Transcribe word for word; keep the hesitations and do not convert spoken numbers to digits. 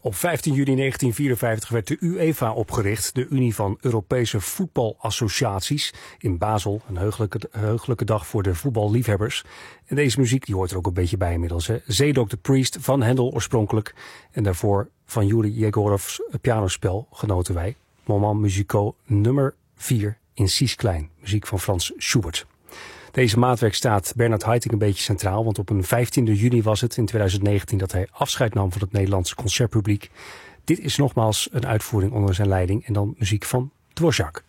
Op vijftien juni negentien vierenvijftig werd de UEFA opgericht, de Unie van Europese Voetbalassociaties, in Basel. Een heugelijke, heugelijke dag voor de voetballiefhebbers. En deze muziek die hoort er ook een beetje bij inmiddels. Hè. Zeedok the Priest van Handel oorspronkelijk. En daarvoor van Yuri Jegorov's pianospel genoten wij. Moment musical nummer vier in Cies Klein. Muziek van Frans Schubert. Deze maatwerk staat Bernard Haitink een beetje centraal, want op een vijftiende juni was het in twintig negentien dat hij afscheid nam van het Nederlandse concertpubliek. Dit is nogmaals een uitvoering onder zijn leiding en dan muziek van Dvorak.